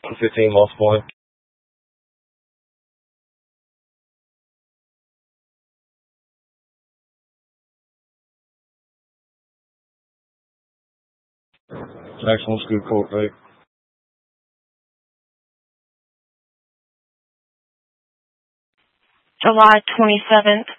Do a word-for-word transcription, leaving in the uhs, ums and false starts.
one fifteen Moss Point. Jackson School Court Date. July twenty-seventh.